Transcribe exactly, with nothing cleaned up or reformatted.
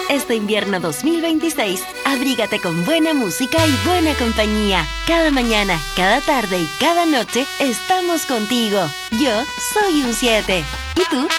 Este invierno dos mil veintiséis, abrígate con buena música y buena compañía. Cada mañana, cada tarde y cada noche estamos contigo. Yo soy un siete. ¿Y tú?